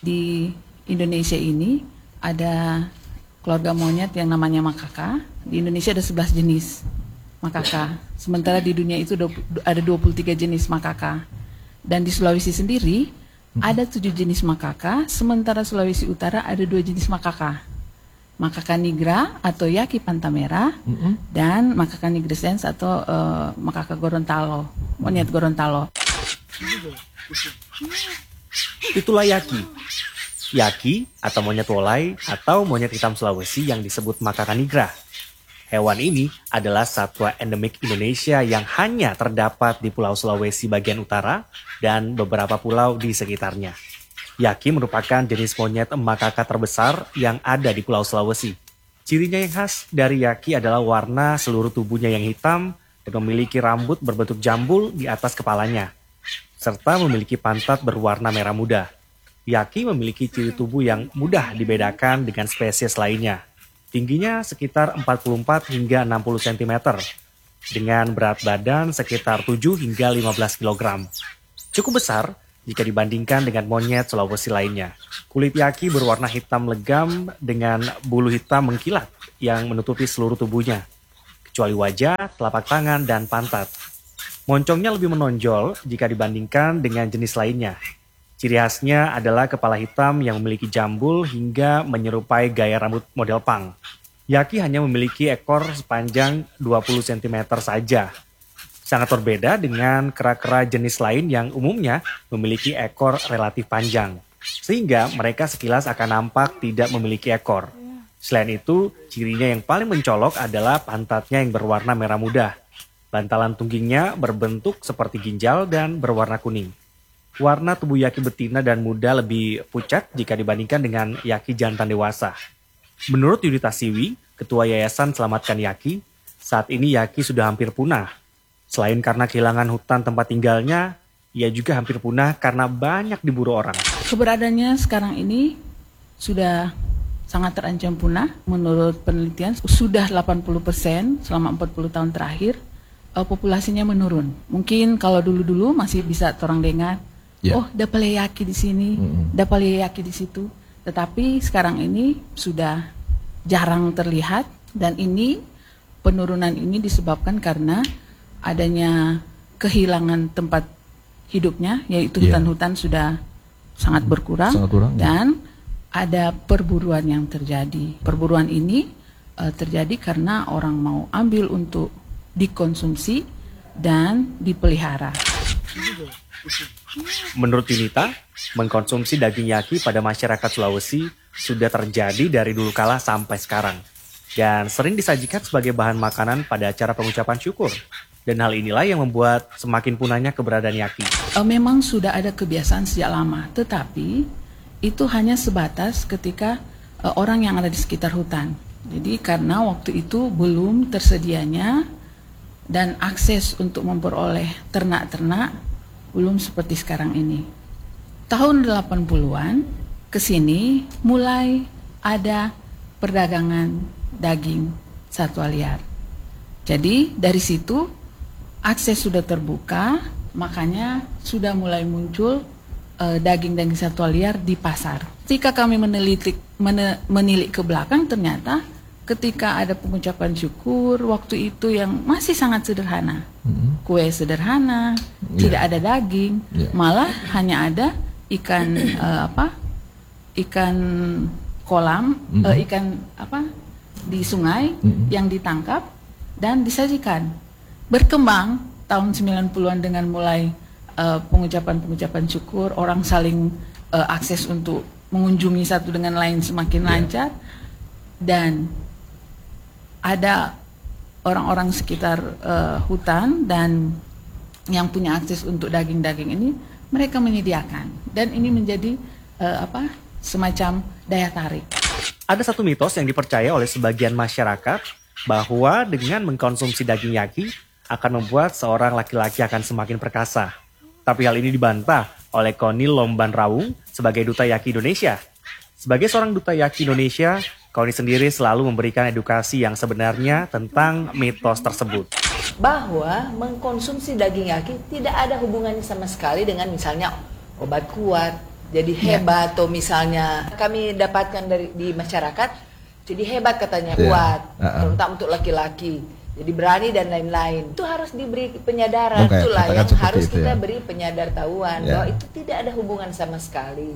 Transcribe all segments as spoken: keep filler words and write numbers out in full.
Di Indonesia ini ada keluarga monyet yang namanya makaka. Di Indonesia ada sebelas jenis makaka. Sementara di dunia itu ada dua puluh tiga jenis makaka. Dan di Sulawesi sendiri ada tujuh jenis makaka, sementara Sulawesi Utara ada dua jenis makaka. Makaka nigra atau yaki pantamera, mm-hmm. dan makaka nigrescens atau uh, makaka Gorontalo, monyet Gorontalo. Itulah yaki. Yaki atau monyet wolai atau monyet hitam Sulawesi yang disebut makaka nigra. Hewan ini adalah satwa endemik Indonesia yang hanya terdapat di Pulau Sulawesi bagian utara dan beberapa pulau di sekitarnya. Yaki merupakan jenis monyet makaka terbesar yang ada di Pulau Sulawesi. Cirinya yang khas dari yaki adalah warna seluruh tubuhnya yang hitam dan memiliki rambut berbentuk jambul di atas kepalanya, serta memiliki pantat berwarna merah muda. Yaki memiliki ciri tubuh yang mudah dibedakan dengan spesies lainnya. Tingginya sekitar empat puluh empat hingga enam puluh sentimeter, dengan berat badan sekitar tujuh hingga lima belas kilogram. Cukup besar jika dibandingkan dengan monyet Sulawesi lainnya. Kulit yaki berwarna hitam legam dengan bulu hitam mengkilat yang menutupi seluruh tubuhnya, kecuali wajah, telapak tangan, dan pantat. Moncongnya lebih menonjol jika dibandingkan dengan jenis lainnya. Ciri khasnya adalah kepala hitam yang memiliki jambul hingga menyerupai gaya rambut model punk. Yaki hanya memiliki ekor sepanjang dua puluh sentimeter saja. Sangat berbeda dengan kera-kera jenis lain yang umumnya memiliki ekor relatif panjang, sehingga mereka sekilas akan nampak tidak memiliki ekor. Selain itu, cirinya yang paling mencolok adalah pantatnya yang berwarna merah muda. Bantalan tunggingnya berbentuk seperti ginjal dan berwarna kuning. Warna tubuh yaki betina dan muda lebih pucat jika dibandingkan dengan yaki jantan dewasa. Menurut Yunita Siwi, Ketua Yayasan Selamatkan Yaki, saat ini yaki sudah hampir punah. Selain karena kehilangan hutan tempat tinggalnya, ia juga hampir punah karena banyak diburu orang. Keberadaannya sekarang ini sudah sangat terancam punah. Menurut penelitian, sudah delapan puluh persen selama empat puluh tahun terakhir, uh, populasinya menurun. Mungkin kalau dulu-dulu masih bisa orang dengar, yeah. oh dapat yaki di sini, mm-hmm. dapat yaki di situ. Tetapi sekarang ini sudah jarang terlihat, dan ini penurunan ini disebabkan karena adanya kehilangan tempat hidupnya, yaitu yeah. hutan-hutan sudah sangat berkurang, sangat kurang, dan ya. ada perburuan yang terjadi. Perburuan ini uh, terjadi karena orang mau ambil untuk dikonsumsi dan dipelihara. Menurut Yunita, mengkonsumsi daging yaki pada masyarakat Sulawesi sudah terjadi dari dulu kala sampai sekarang, dan sering disajikan sebagai bahan makanan pada acara pengucapan syukur. Dan hal inilah yang membuat semakin punahnya keberadaan yaki. Uh, memang sudah ada kebiasaan sejak lama, tetapi itu hanya sebatas ketika uh, orang yang ada di sekitar hutan. Jadi karena waktu itu belum tersedianya dan akses untuk memperoleh ternak-ternak belum seperti sekarang ini. Tahun delapan puluhan ke sini mulai ada perdagangan daging satwa liar. Jadi dari situ akses sudah terbuka, makanya sudah mulai muncul uh, daging-daging satwa liar di pasar. Ketika kami meneliti, mene, menilik ke belakang, ternyata ketika ada pengucapan syukur, waktu itu yang masih sangat sederhana. Mm-hmm. Kue sederhana, yeah. tidak ada daging, yeah. malah hanya ada ikan uh, apa? Ikan kolam, mm-hmm. uh, ikan apa? di sungai mm-hmm. yang ditangkap dan disajikan. Berkembang tahun sembilan puluhan dengan mulai uh, pengucapan-pengucapan syukur, orang saling uh, akses untuk mengunjungi satu dengan lain semakin yeah. lancar, dan ada orang-orang sekitar uh, hutan dan yang punya akses untuk daging-daging ini, mereka menyediakan, dan ini menjadi uh, apa semacam daya tarik. Ada satu mitos yang dipercaya oleh sebagian masyarakat bahwa dengan mengkonsumsi daging yaki akan membuat seorang laki-laki akan semakin perkasa. Tapi hal ini dibantah oleh Konil Lomban Rawung sebagai Duta Yaki Indonesia. Sebagai seorang Duta Yaki Indonesia, Koni sendiri selalu memberikan edukasi yang sebenarnya tentang mitos tersebut. Bahwa mengkonsumsi daging yaki tidak ada hubungannya sama sekali dengan misalnya obat kuat, jadi hebat, atau misalnya kami dapatkan dari di masyarakat, jadi hebat katanya, Iya. kuat, Uh-uh. terutama untuk laki-laki. Jadi berani dan lain-lain. Itu harus diberi penyadaran. Oke, Itulah katakan yang seperti harus itu, kita ya. beri penyadar-tahuan Ya. bahwa itu tidak ada hubungan sama sekali.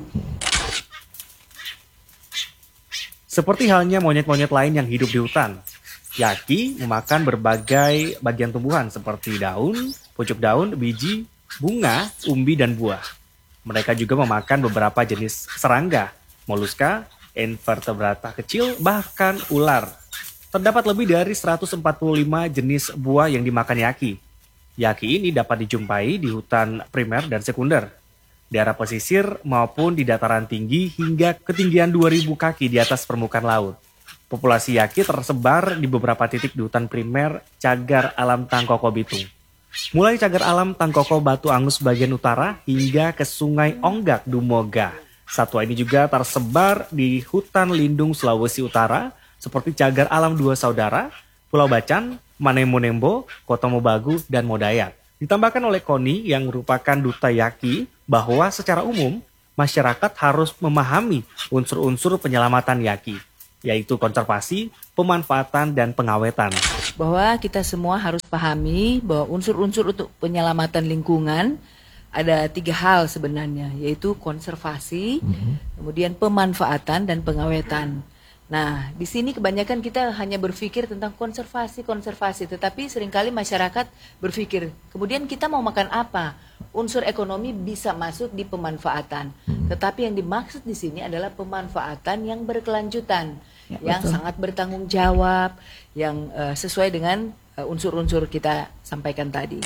Seperti halnya monyet-monyet lain yang hidup di hutan, Yaki memakan berbagai bagian tumbuhan seperti daun, pucuk daun, biji, bunga, umbi, dan buah. Mereka juga memakan beberapa jenis serangga, moluska, invertebrata kecil, bahkan ular. Terdapat lebih dari seratus empat puluh lima jenis buah yang dimakan Yaki. Yaki ini dapat dijumpai di hutan primer dan sekunder, daerah pesisir maupun di dataran tinggi hingga ketinggian dua ribu kaki di atas permukaan laut. Populasi Yaki tersebar di beberapa titik di hutan primer Cagar Alam Tangkoko Bitung. Mulai Cagar Alam Tangkoko Batu Angus bagian utara hingga ke Sungai Onggak Dumoga. Satwa ini juga tersebar di hutan lindung Sulawesi Utara seperti Cagar Alam Dua Saudara, Pulau Bacan, Manembo-Nembo, Kota Mobagu, dan Modayat. Ditambahkan oleh Koni yang merupakan duta Yaki bahwa secara umum masyarakat harus memahami unsur-unsur penyelamatan Yaki, yaitu konservasi, pemanfaatan, dan pengawetan. Bahwa kita semua harus pahami bahwa unsur-unsur untuk penyelamatan lingkungan ada tiga hal sebenarnya, yaitu konservasi, kemudian pemanfaatan, dan pengawetan. Nah, di sini kebanyakan kita hanya berpikir tentang konservasi, konservasi, tetapi seringkali masyarakat berpikir, kemudian kita mau makan apa? Unsur ekonomi bisa masuk di pemanfaatan. Tetapi yang dimaksud di sini adalah pemanfaatan yang berkelanjutan, Ya, yang betul. sangat bertanggung jawab, yang eh, sesuai dengan eh, unsur-unsur kita sampaikan tadi.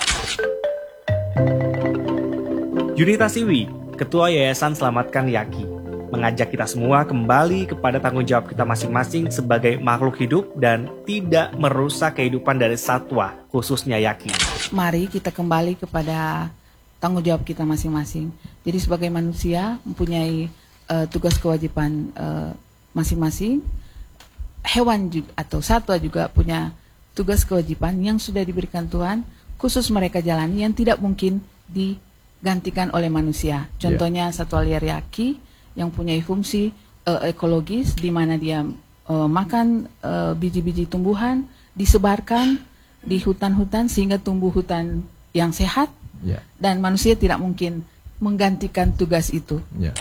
Junita Siwi, Ketua Yayasan Selamatkan Yaki, mengajak kita semua kembali kepada tanggung jawab kita masing-masing sebagai makhluk hidup dan tidak merusak kehidupan dari satwa, khususnya Yaki. Mari kita kembali kepada tanggung jawab kita masing-masing. Jadi sebagai manusia mempunyai eh, tugas kewajiban eh, masing-masing. Hewan juga, atau satwa juga punya tugas kewajiban yang sudah diberikan Tuhan, khusus mereka jalani yang tidak mungkin digantikan oleh manusia. Contohnya satwa liar Yaki yang punya fungsi uh, ekologis di mana dia uh, makan uh, biji-biji tumbuhan, disebarkan di hutan-hutan sehingga tumbuh hutan yang sehat, Ya. dan manusia tidak mungkin menggantikan tugas itu. Ya.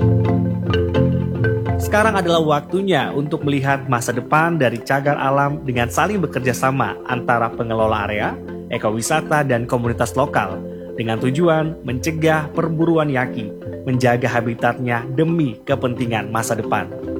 Sekarang adalah waktunya untuk melihat masa depan dari Cagar Alam dengan saling bekerja sama antara pengelola area, ekowisata, dan komunitas lokal dengan tujuan mencegah perburuan Yaki, menjaga habitatnya demi kepentingan masa depan.